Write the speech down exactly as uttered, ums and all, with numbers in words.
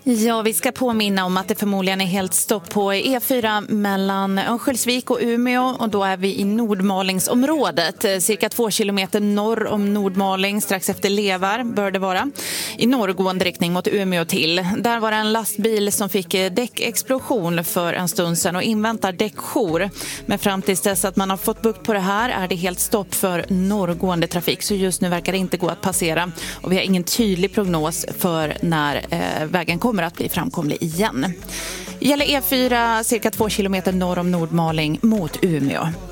Ja, vi ska påminna om att det förmodligen är helt stopp på E fyra mellan Örnsköldsvik och Umeå, och då är vi i Nordmalingsområdet, cirka två kilometer norr om Nordmaling, strax efter Levar bör det vara, i norrgående riktning mot Umeå till. Där var det en lastbil som fick däckexplosion för en stund sedan och inväntar däckjour. Men fram tills dess att man har fått bukt på det här är det helt stopp för norrgående trafik, så just nu verkar det inte gå att passera, och vi har ingen tydlig prognos för när eh, vägen kommer kommer att bli framkomlig igen. Det gäller E fyra cirka två kilometer norr om Nordmaling mot Umeå.